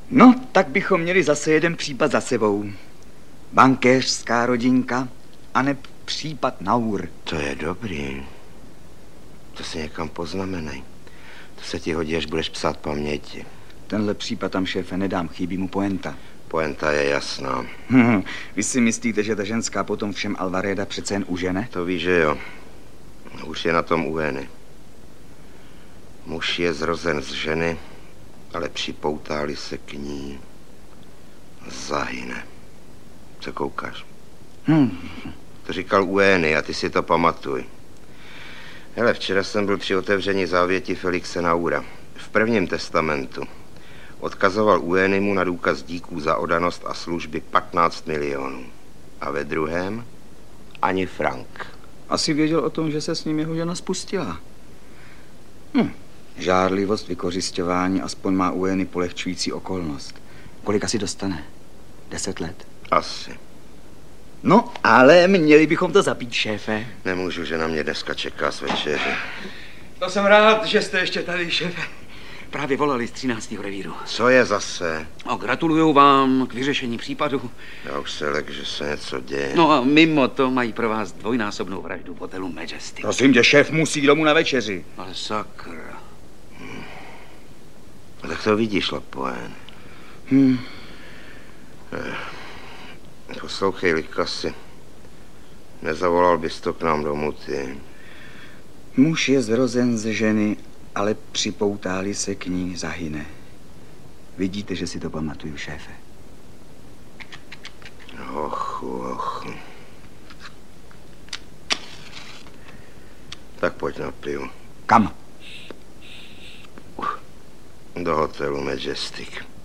No, tak bychom měli zase jeden případ za sebou. Bankéřská rodinka, aneb případ Naur. To je dobrý. To si někam poznamenej. To se ti hodí, až budeš psát paměti. Tenhle případ tam, šéfe, nedám, chybí mu poenta. Poenta je jasná. Vy si myslíte, že ta ženská potom všem Alvareda přece jen užene? To víš, že jo. Už je na tom Ueny. Muž je zrozen z ženy, ale připoutá-li se k ní, zahyne. Co koukáš? To říkal Ueny a ty si to pamatuj. Hele, včera jsem byl při otevření závěti Felixe Naura. V prvním testamentu odkazoval Uenimu na důkaz díků za oddanost a služby 15 milionů. A ve druhém ani frank. Asi věděl o tom, že se s ním jeho žena spustila. Žárlivost, vykořisťování, aspoň má Ueny polehčující okolnost. Kolik asi dostane? 10 let? Asi. No, ale měli bychom to zapít, šéfe. Nemůžu, že na mě dneska čeká s večeři. To jsem rád, že jste ještě tady, šéfe. Právě volali z 13. revíru. Co je zase? Gratuluju vám k vyřešení případu. Já už se lek, že se něco děje. No a mimo to mají pro vás dvojnásobnou vraždu v hotelu Majestic. Prosím tě, šéf musí domů na večeři. Ale sakra. Tak to vidíš, Lapoen. Poslouchej, Likasi. Nezavolal bys to k nám domů, ty. Muž je zrozen ze ženy, ale připoutáli se k ní, zahyne. Vidíte, že si to pamatuju, šéfe. Ochu. Tak pojď na pivu. Kam? Do hotelu Majestic.